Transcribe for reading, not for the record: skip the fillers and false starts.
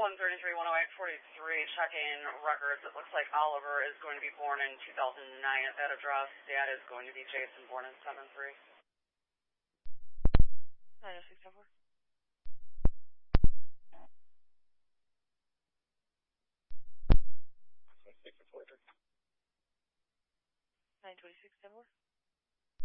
133-108-43, checking records. It looks like Oliver is going to be born in 2009 at that address. Dad is going to be Jason, born in 7-3. 906-74. 926-74.